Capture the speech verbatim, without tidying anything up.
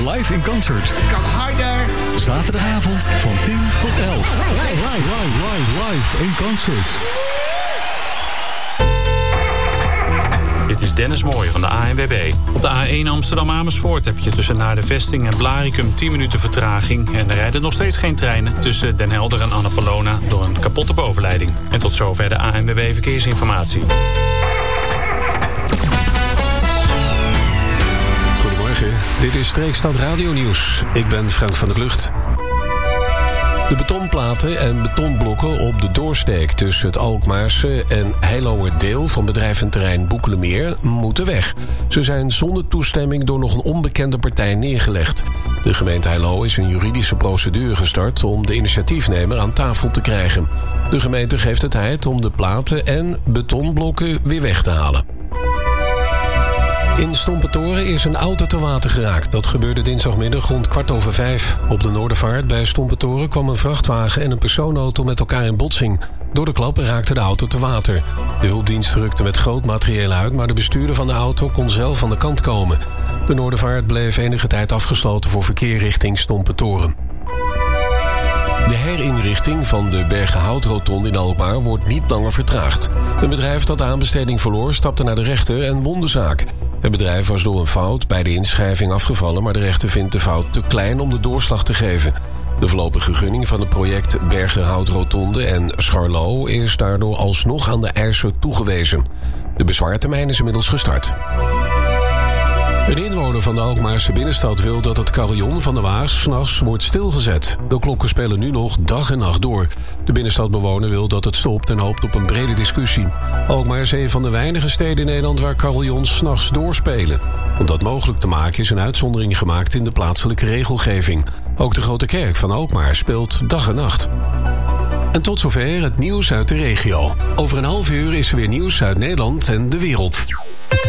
live in concert. Het kan harder. Zaterdagavond van tien tot elf. Live, live, live, live in concert. Dit is Dennis Mooij van de A N W B. Op de A één Amsterdam-Amersfoort heb je tussen Naar de Vesting en Blaricum tien minuten vertraging. En er rijden nog steeds geen treinen tussen Den Helder en Annapolona door een kapotte bovenleiding. En tot zover de A N W B Verkeersinformatie. Goedemorgen, dit is Streekstad Radio Nieuws. Ik ben Frank van der Klucht. De betonplaten en betonblokken op de doorsteek tussen het Alkmaarse en Heilower-deel van bedrijventerrein Boekelemeer moeten weg. Ze zijn zonder toestemming door nog een onbekende partij neergelegd. De gemeente Heilo is een juridische procedure gestart om de initiatiefnemer aan tafel te krijgen. De gemeente geeft de tijd om de platen en betonblokken weer weg te halen. In Stompetoren is een auto te water geraakt. Dat gebeurde dinsdagmiddag rond kwart over vijf. Op de Noordervaart bij Stompetoren kwam een vrachtwagen en een persoonauto met elkaar in botsing. Door de klap raakte de auto te water. De hulpdienst rukte met groot materieel uit, maar de bestuurder van de auto kon zelf van de kant komen. De Noordervaart bleef enige tijd afgesloten voor verkeer richting Stompetoren. De herinrichting van de Bergenhoutrotonde in Alkmaar wordt niet langer vertraagd. Een bedrijf dat de aanbesteding verloor stapte naar de rechter en won de zaak. Het bedrijf was door een fout bij de inschrijving afgevallen, maar de rechter vindt de fout te klein om de doorslag te geven. De voorlopige gunning van het project Bergenhoutrotonde en Scharlo is daardoor alsnog aan de eiser toegewezen. De bezwaartermijn is inmiddels gestart. Een inwoner van de Alkmaarse binnenstad wil dat het carillon van de Waag 's nachts wordt stilgezet. De klokken spelen nu nog dag en nacht door. De binnenstadbewoner wil dat het stopt en hoopt op een brede discussie. Alkmaar is een van de weinige steden in Nederland waar carillons 's nachts doorspelen. Om dat mogelijk te maken is een uitzondering gemaakt in de plaatselijke regelgeving. Ook de Grote Kerk van Alkmaar speelt dag en nacht. En tot zover het nieuws uit de regio. Over een half uur is er weer nieuws uit Nederland en de wereld.